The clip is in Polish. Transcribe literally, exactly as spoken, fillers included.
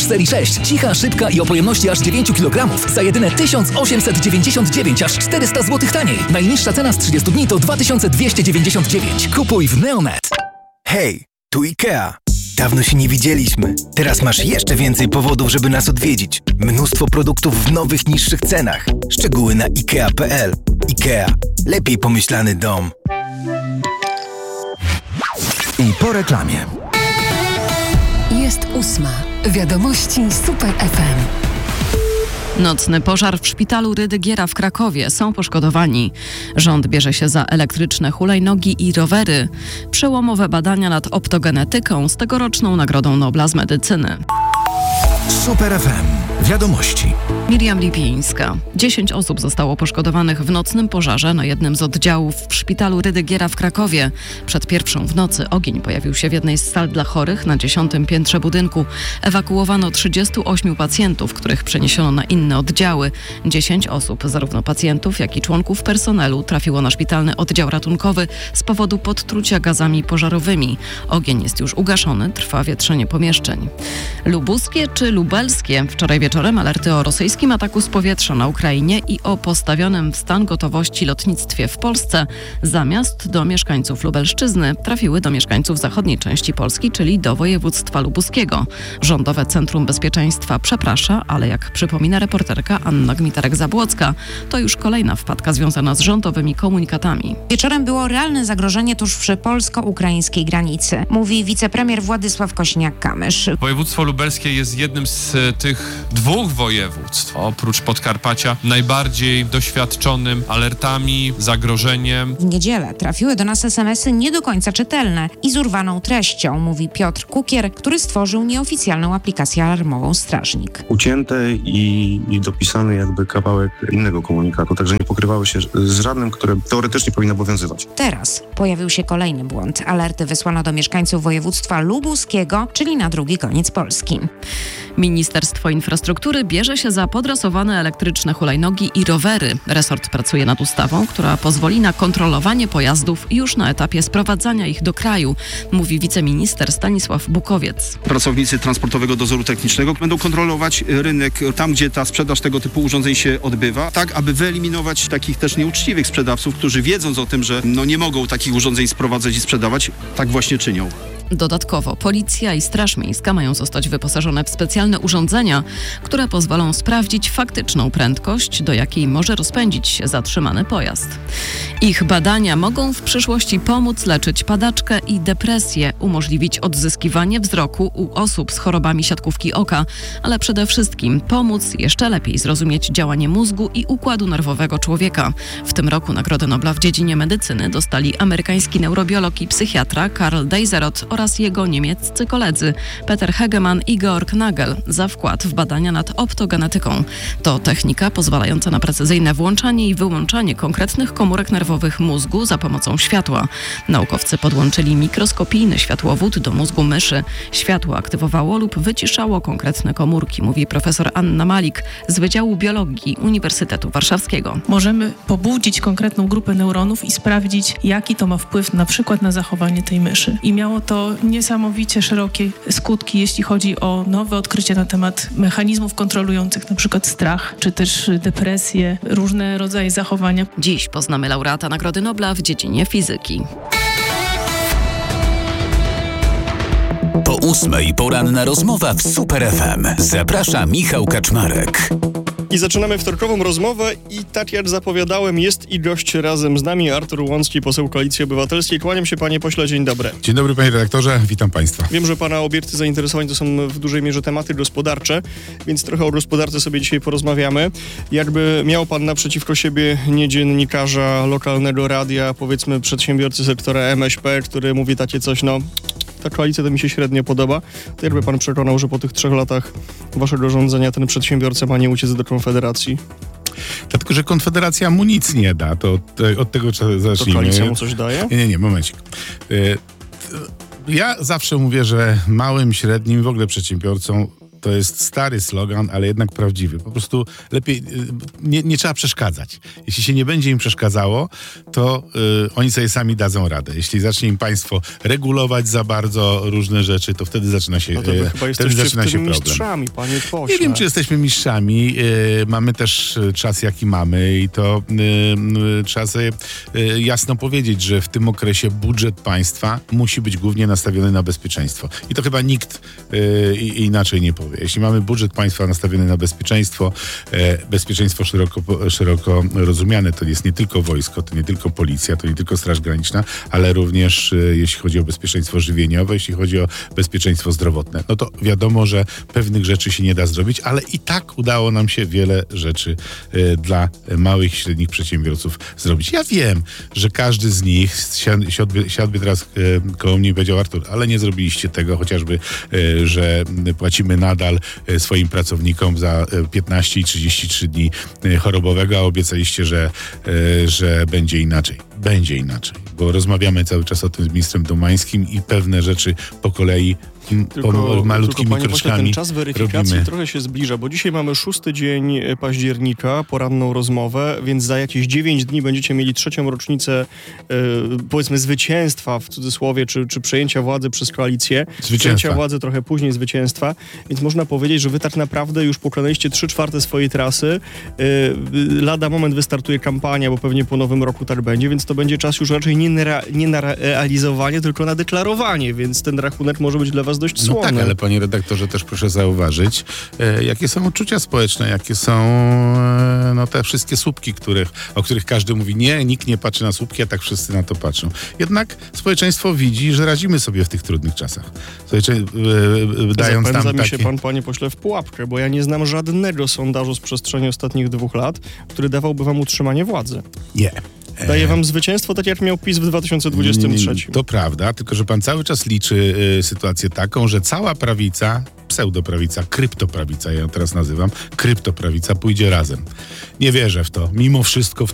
serii sześć. Cicha, szybka i o pojemności aż dziewięć kilogramów. Za jedyne tysiąc osiemset dziewięćdziesiąt dziewięć, aż czterysta złotych taniej. Najniższa cena z trzydziestu dni to dwa tysiące dwieście dziewięćdziesiąt dziewięć. Kupuj w Neonet. Hej, tu Ikea. Dawno się nie widzieliśmy. Teraz masz jeszcze więcej powodów, żeby nas odwiedzić. Mnóstwo produktów w nowych, niższych cenach. Szczegóły na ikea kropka pe el. Ikea. Lepiej pomyślany dom. I po reklamie. Jest ósma. Wiadomości Super F M. Nocny pożar w szpitalu Rydygiera w Krakowie. Są poszkodowani. Rząd bierze się za elektryczne hulajnogi i rowery. Przełomowe badania nad optogenetyką z tegoroczną Nagrodą Nobla z medycyny. Super F M. Wiadomości. Miriam Lipińska. Dziesięć osób zostało poszkodowanych w nocnym pożarze na jednym z oddziałów w szpitalu Rydygiera w Krakowie. Przed pierwszą w nocy ogień pojawił się w jednej z sal dla chorych na dziesiątym piętrze budynku. Ewakuowano trzydziestu ośmiu pacjentów, których przeniesiono na inne oddziały. Dziesięć osób, zarówno pacjentów, jak i członków personelu, trafiło na szpitalny oddział ratunkowy z powodu podtrucia gazami pożarowymi. Ogień jest już ugaszony, trwa wietrzenie pomieszczeń. Lubuskie czy lubelskie? Wczoraj wieczorem alerty o rosyjskim ataku z powietrza na Ukrainie i o postawionym w stan gotowości lotnictwie w Polsce zamiast do mieszkańców Lubelszczyzny trafiły do mieszkańców zachodniej części Polski, czyli do województwa lubuskiego. Rządowe Centrum Bezpieczeństwa przeprasza, ale jak przypomina reporterka Anna Gmitarek-Zabłocka, to już kolejna wpadka związana z rządowymi komunikatami. Wieczorem było realne zagrożenie tuż przy polsko-ukraińskiej granicy, mówi wicepremier Władysław Kośniak-Kamysz. Województwo lubelskie jest jednym z tych dwóch województw, oprócz Podkarpacia, najbardziej doświadczonym alertami, zagrożeniem. W niedzielę trafiły do nas es em esy nie do końca czytelne i z urwaną treścią, mówi Piotr Kukier, który stworzył nieoficjalną aplikację alarmową Strażnik. Ucięte i, i dopisany jakby kawałek innego komunikatu, także nie pokrywały się z żadnym, które teoretycznie powinno obowiązywać. Teraz pojawił się kolejny błąd. Alerty wysłano do mieszkańców województwa lubuskiego, czyli na drugi koniec Polski. Ministerstwo Infrastruktury bierze się za podrasowane elektryczne hulajnogi i rowery. Resort pracuje nad ustawą, która pozwoli na kontrolowanie pojazdów już na etapie sprowadzania ich do kraju, mówi wiceminister Stanisław Bukowiec. Pracownicy Transportowego Dozoru Technicznego będą kontrolować rynek tam, gdzie ta sprzedaż tego typu urządzeń się odbywa, tak aby wyeliminować takich też nieuczciwych sprzedawców, którzy wiedząc o tym, że no nie mogą takich urządzeń sprowadzać i sprzedawać, tak właśnie czynią. Dodatkowo Policja i Straż Miejska mają zostać wyposażone w specjalne urządzenia, które pozwolą sprawdzić faktyczną prędkość, do jakiej może rozpędzić się zatrzymany pojazd. Ich badania mogą w przyszłości pomóc leczyć padaczkę i depresję, umożliwić odzyskiwanie wzroku u osób z chorobami siatkówki oka, ale przede wszystkim pomóc jeszcze lepiej zrozumieć działanie mózgu i układu nerwowego człowieka. W tym roku Nagrodę Nobla w dziedzinie medycyny dostali amerykański neurobiolog i psychiatra Karl Deiserot oraz jego niemieccy koledzy Peter Hegemann i Georg Nagel za wkład w badania nad optogenetyką. To technika pozwalająca na precyzyjne włączanie i wyłączanie konkretnych komórek nerwowych mózgu za pomocą światła. Naukowcy podłączyli mikroskopijny światłowód do mózgu myszy. Światło aktywowało lub wyciszało konkretne komórki, mówi profesor Anna Malik z Wydziału Biologii Uniwersytetu Warszawskiego. Możemy pobudzić konkretną grupę neuronów i sprawdzić, jaki to ma wpływ na przykład na zachowanie tej myszy. I miało to niesamowicie szerokie skutki, jeśli chodzi o nowe odkrycia na temat mechanizmów kontrolujących na przykład strach, czy też depresję, różne rodzaje zachowania. Dziś poznamy laureata Nagrody Nobla w dziedzinie fizyki. Po ósmej poranna rozmowa w Super F M. Zaprasza Michał Kaczmarek. I zaczynamy wtorkową rozmowę i tak jak zapowiadałem, jest i gość razem z nami, Artur Łącki, poseł Koalicji Obywatelskiej. Kłaniam się, panie pośle, dzień dobry. Dzień dobry, panie redaktorze, witam państwa. Wiem, że pana obiekty zainteresowań to są w dużej mierze tematy gospodarcze, więc trochę o gospodarce sobie dzisiaj porozmawiamy. Jakby miał pan naprzeciwko siebie nie dziennikarza lokalnego radia, powiedzmy przedsiębiorcy sektora em es pe, który mówi takie coś, no... ta koalicja to mi się średnio podoba, to jakby pan przekonał, że po tych trzech latach waszego rządzenia ten przedsiębiorca ma nie uciec do Konfederacji? Dlatego, że Konfederacja mu nic nie da, to od, od tego zacznijmy. To koalicja mu coś daje? Nie, nie, nie, momencik. Ja zawsze mówię, że małym, średnim, w ogóle przedsiębiorcom to jest stary slogan, ale jednak prawdziwy. Po prostu lepiej, nie, nie trzeba przeszkadzać. Jeśli się nie będzie im przeszkadzało, to y, oni sobie sami dadzą radę. Jeśli zacznie im państwo regulować za bardzo różne rzeczy, to wtedy zaczyna się, no to wy y, chyba wtedy zaczyna się problem. mistrzami, panie pośle. Nie wiem, czy jesteśmy mistrzami. Y, mamy też czas, jaki mamy i to y, y, trzeba sobie y, jasno powiedzieć, że w tym okresie budżet państwa musi być głównie nastawiony na bezpieczeństwo. I to chyba nikt y, inaczej nie powie. Jeśli mamy budżet państwa nastawiony na bezpieczeństwo, y, bezpieczeństwo szeroko, szeroko rozumiane, to jest nie tylko wojsko, to nie tylko policja, to nie tylko Straż Graniczna, ale również y, jeśli chodzi o bezpieczeństwo żywieniowe, jeśli chodzi o bezpieczeństwo zdrowotne. No to wiadomo, że pewnych rzeczy się nie da zrobić, ale i tak udało nam się wiele rzeczy y, dla małych i średnich przedsiębiorców zrobić. Ja wiem, że każdy z nich siadłby, siadłby, siadłby teraz y, koło mnie i powiedział: Artur, ale nie zrobiliście tego, chociażby, y, że płacimy nadal y, swoim pracownikom za y, piętnaście i trzydzieści trzy dni y, chorobowego, a obiecaliście, że, y, że będzie inaczej. Będzie inaczej, bo rozmawiamy cały czas o tym z ministrem Domańskim i pewne rzeczy po kolei Tylko, po malutkimi tylko, panie kroczkami pośle, ten czas weryfikacji robimy. trochę się zbliża, bo dzisiaj mamy szósty dzień października, poranną rozmowę, więc za jakieś dziewięć dni będziecie mieli trzecią rocznicę e, powiedzmy zwycięstwa w cudzysłowie, czy, czy przejęcia władzy przez koalicję. Przejęcia władzy trochę później zwycięstwa, więc można powiedzieć, że wy tak naprawdę już pokonaliście trzy czwarte swojej trasy. E, lada moment wystartuje kampania, bo pewnie po nowym roku tak będzie, więc to będzie czas już raczej nie na, nie na realizowanie, tylko na deklarowanie, więc ten rachunek może być dla was dość słony. No tak, ale panie redaktorze, też proszę zauważyć, e, jakie są odczucia społeczne, jakie są e, no, te wszystkie słupki, których, o których każdy mówi: nie, nikt nie patrzy na słupki, a tak wszyscy na to patrzą. Jednak społeczeństwo widzi, że radzimy sobie w tych trudnych czasach. Społecze, e, e, dając Zapędza tam mi takie... się pan, panie pośle, w pułapkę, bo ja nie znam żadnego sondażu z przestrzeni ostatnich dwóch lat, który dawałby wam utrzymanie władzy. Nie. Daje wam zwycięstwo, tak jak miał PiS w dwa tysiące dwudziestym trzecim. To prawda, tylko że pan cały czas liczy y, sytuację taką, że cała prawica, pseudoprawica, kryptoprawica, ja ją teraz nazywam, kryptoprawica pójdzie razem. Nie wierzę w to. Mimo wszystko w